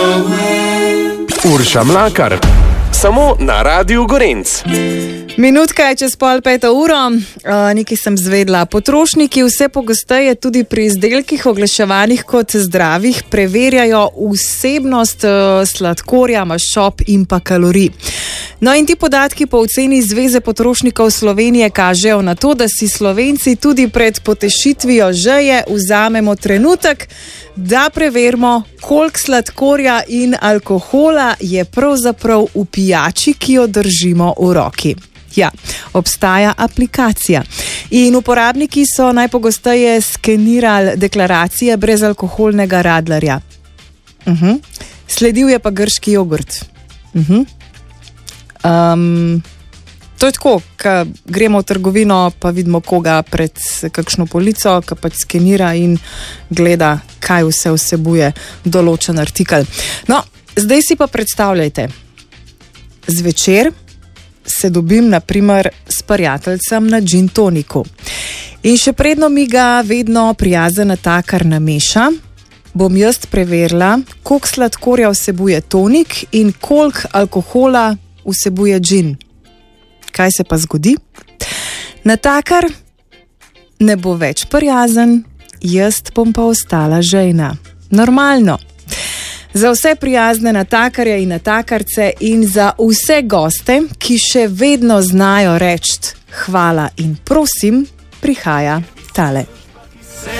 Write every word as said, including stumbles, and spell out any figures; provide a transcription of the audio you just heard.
Urša Mlakar, samo na Radiu Gorenc. Minutka je čez pol peto uro, uh, nekaj sem zvedla. Potrošniki vse pogosteje tudi pri izdelkih oglaševanih kot zdravih preverjajo vsebnost uh, sladkorja, maščob in pa kalorij. No in ti podatki po oceni Zveze potrošnikov Slovenije kažejo na to, da si Slovenci tudi pred potešitvijo žeje vzamemo trenutek, da preverimo, koliko sladkorja in alkohola je pravzaprav v pijači, ki jo držimo v roki. Ja, obstaja aplikacija in uporabniki so najpogosteje skenirali deklaracije brezalkoholnega radlerja. Uh-huh. Sledil je pa grški jogurt. Uh-huh. Um, to je tako, ko gremo v trgovino, pa vidimo koga pred kakšno polico, ki pač skenira in gleda, kaj vse vsebuje določen artikel. No, zdaj si pa predstavljajte, zvečer se dobim naprimer s prijateljcem na gin toniku. In še predno mi ga vedno prijazen natakar nameša, bom jaz preverila, koliko sladkorja vsebuje tonik in koliko alkohola vsebuje gin. Kaj se pa zgodi? Natakar ne bo več prijazen, jaz bom pa ostala žejna. Normalno. Za vse prijazne natakarje in natakarce in za vse goste, ki še vedno znajo reči hvala in prosim, prihaja tale.